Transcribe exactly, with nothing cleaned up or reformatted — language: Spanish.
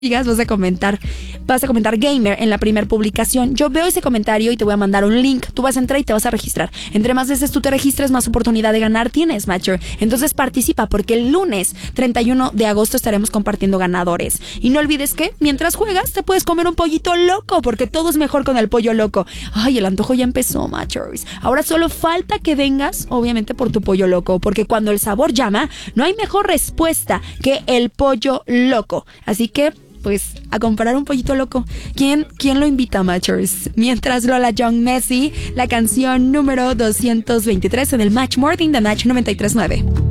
vas a comentar, vas a comentar gamer en la primera publicación. Yo veo ese comentario y te voy a mandar un link. Tú vas a entrar y te vas a registrar. Entre más veces tú te registres, más oportunidad de ganar tienes, Matcher. Entonces participa, porque el lunes treinta y uno de agosto estaremos compartiendo ganadores. Y no olvides que mientras juegas te puedes comer un pollito loco, porque todo es mejor con el pollo loco. Ay, el antojo ya empezó, Matchers. Ahora solo falta que vengas, obviamente, por tu pollo loco, porque cuando el sabor llama, no hay mejor respuesta que el pollo loco. Así que pues a comprar un pollito loco. ¿Quién, quién lo invita, Matchers? Mientras Lola Young Messi, la canción número doscientos veintitrés en el Match Morning de Match noventa y tres punto nueve.